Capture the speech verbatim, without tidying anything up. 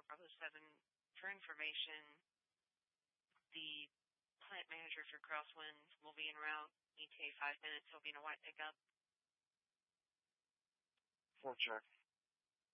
four Bravo seven. For information, the plant manager for Crosswinds will be en route. E T A five minutes. He'll be in a white pickup. Four check.